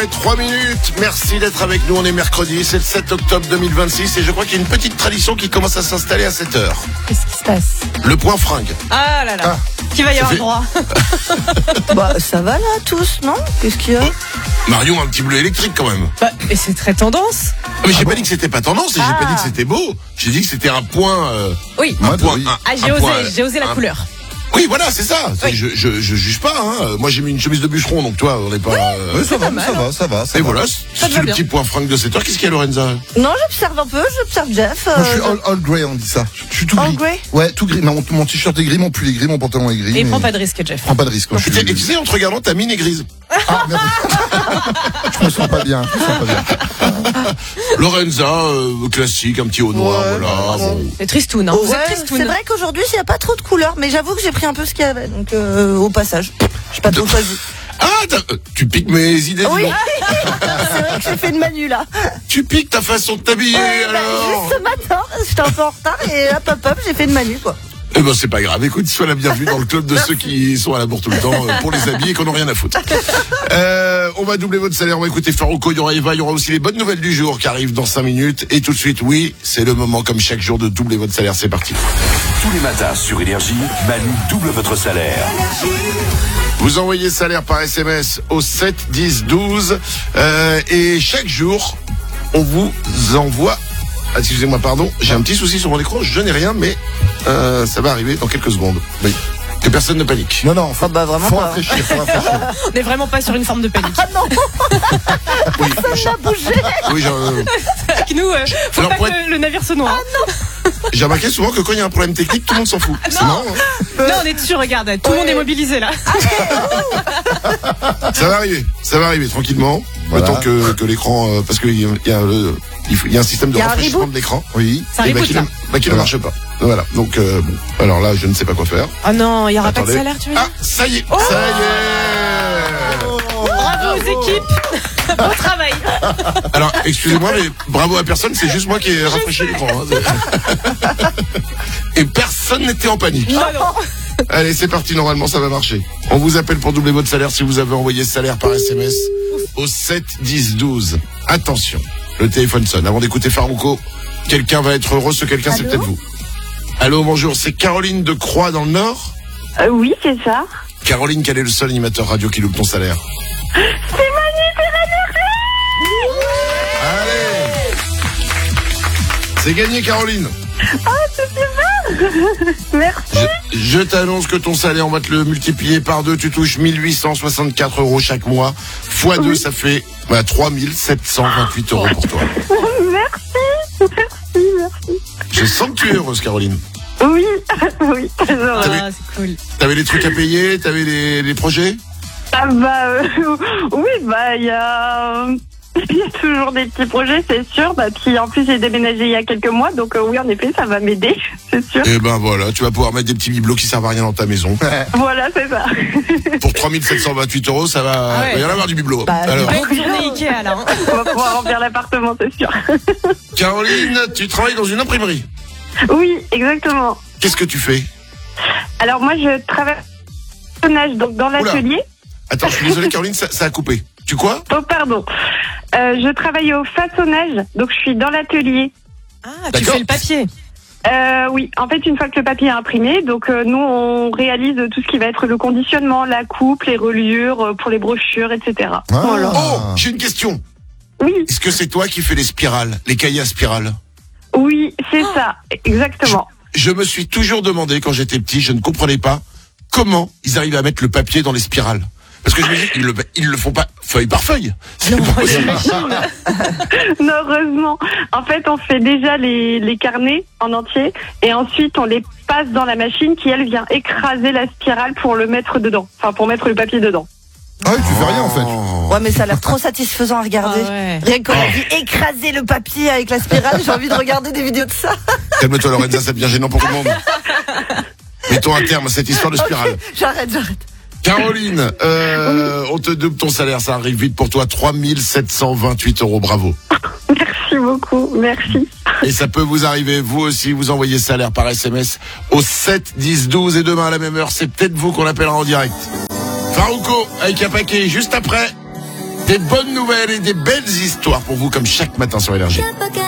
et 3 minutes. Merci d'être avec nous. On est mercredi, c'est le 7 octobre 2026 et je crois qu'il y a une petite tradition qui commence à s'installer à 7 heures. Qu'est-ce qui se passe? Le point fringue. Ah là là. Qui va y avoir droit? Bah ça va là tous, non? Qu'est-ce qu'il y a? Marion a un petit bleu électrique quand même. Bah, et c'est très tendance. Mais j'ai pas dit que c'était pas tendance et j'ai pas dit que c'était beau. J'ai dit que c'était un point. Oui. Un point. J'ai osé la couleur. Oui, voilà, c'est ça. Oui. Je juge pas. Hein. Moi, j'ai mis une chemise de bûcheron, donc toi, on n'est pas. Ça va. Et voilà, c'est le petit point fringue de 7 heures. Qu'est-ce qu'il y a, Lorenza? Non, j'observe un peu, j'observe Jeff. Moi, je suis all grey, on dit ça. Je suis tout gris. All grey? Ouais, tout gris. Mon t-shirt est gris, mon pull est gris, mon pantalon est gris. Et prends pas de risque, Jeff. Prends pas de risque. Quoi. Et tu sais, en te regardant, ta mine est grise. Ah, merde. Je me sens pas bien. Lorenza, classique, un petit haut noir, voilà. Bon. C'est tristoun, hein. Vous êtes tristoun. C'est vrai qu'aujourd'hui, il n'y a pas trop de couleurs, mais j'avoue que j'ai pris un peu ce qu'il y avait, donc au passage. J'ai pas trop choisi. Ah, tu piques mes idées. Oui, c'est vrai que j'ai fait une manu là. Tu piques ta façon de t'habiller, alors. Juste ce matin, j'étais un peu en retard et hop, j'ai fait une manu quoi. Eh ben c'est pas grave, écoute, sois la bienvenue dans le club de ceux qui sont à la bourre tout le temps pour les habiller et qu'on n'a rien à foutre. On va doubler votre salaire, on va écouter Farouko, il y aura Eva, il y aura aussi les bonnes nouvelles du jour qui arrivent dans 5 minutes. Et tout de suite, oui, c'est le moment comme chaque jour de doubler votre salaire, c'est parti. Tous les matins sur Énergie, Manu double votre salaire. Vous envoyez salaire par SMS au 7 10 12 et chaque jour, on vous envoie... Excusez-moi, pardon, j'ai un petit souci sur mon écran, je n'ai rien, mais ça va arriver dans quelques secondes. Oui. Que personne ne panique. Non, vraiment faut pas. rafraîchir. On n'est vraiment pas sur une forme de panique. Ah non. Oui, Ça n'a bougé. oui, Avec nous, faut Alors, pas pour que le navire se noie. j'ai remarqué souvent que quand il y a un problème technique, tout le monde s'en fout. C'est marrant, hein. Non, on est dessus, regarde, tout le monde est mobilisé là. Ça va arriver tranquillement. Voilà. Tant que l'écran, parce qu'il y a un système de rafraîchissement de l'écran. Oui. Ça reboot là. Qui ne marche pas. Voilà. Donc, alors là, je ne sais pas quoi faire. Oh non, il n'y aura pas de Attendez. salaire, tu veux dire? Ah, ça y est, ça y est. Bravo aux équipes. Bon travail. Alors, excusez-moi, mais bravo à personne, c'est juste moi qui ai rafraîchi l'écran. Hein. Et personne n'était en panique. Non. Allez, c'est parti, normalement ça va marcher. On vous appelle pour doubler votre salaire si vous avez envoyé salaire par SMS au 7 10 12. Attention, le téléphone sonne. Avant d'écouter Farouko, quelqu'un va être heureux, ce quelqu'un c'est peut-être vous. Allô, bonjour, c'est Caroline de Croix dans le Nord. Oui, c'est ça. Caroline, quel est le seul animateur radio qui loupe ton salaire? C'est Manu, Allez, c'est gagné, Caroline. Oh, c'est super. Merci. Je t'annonce que ton salaire, on va te le multiplier par 2. Tu touches 1864 € chaque mois. Fois 2, ça fait 3728 € pour toi. Merci. Je sens que tu es heureuse, Caroline. Oui, très heureux. Ah, c'est cool. T'avais des trucs à payer? T'avais les projets? Ah oui, il y a toujours des petits projets, c'est sûr. Puis en plus, j'ai déménagé il y a quelques mois, donc oui, en effet, ça va m'aider, c'est sûr. Et ben voilà, tu vas pouvoir mettre des petits bibelots qui servent à rien dans ta maison. Voilà, c'est ça. Pour 3728 €, ça va. Ah ouais. Il va y en avoir du bibelot. Alors, Bonne journée Ikea là. Hein. On va pouvoir remplir l'appartement, c'est sûr. Caroline, tu travailles dans une imprimerie. Oui, exactement. Qu'est-ce que tu fais? Alors moi, je travaille donc dans l'atelier. Attends, je suis désolé, Caroline, ça a coupé. Tu quoi? Oh, pardon. Je travaille au façonnage, donc je suis dans l'atelier. Ah, tu D'accord. fais le papier. Oui, en fait, une fois que le papier est imprimé, donc nous, on réalise tout ce qui va être le conditionnement, la coupe, les reliures pour les brochures, etc. Voilà. Oh, j'ai une question. Oui, Est-ce que c'est toi qui fais les spirales, les cahiers à spirale? oui, c'est ça, exactement. Je me suis toujours demandé, quand j'étais petit, je ne comprenais pas comment ils arrivaient à mettre le papier dans les spirales. Parce que je me dis, ils le font pas feuille par feuille. C'est Non, pas possible. Non, heureusement. En fait, on fait déjà les carnets en entier et ensuite on les passe dans la machine qui, elle, vient écraser la spirale pour le mettre dedans. Enfin, pour mettre le papier dedans. Ah oui, tu fais rien en fait. Ouais, mais ça a l'air trop satisfaisant à regarder. Ah ouais. Rien que quand on dit écraser le papier avec la spirale, j'ai envie de regarder des vidéos de ça. Calme-toi, Lorenza, c'est bien gênant pour tout le monde. Mettons un terme à cette histoire de spirale. Okay, j'arrête. Caroline, on te double ton salaire, ça arrive vite pour toi, 3728 €, bravo. Merci beaucoup, merci. Et ça peut vous arriver, vous aussi, vous envoyez salaire par SMS au 7 10 12 et demain à la même heure, c'est peut-être vous qu'on appellera en direct. Farouko avec un paquet juste après. Des bonnes nouvelles et des belles histoires pour vous comme chaque matin sur Énergie.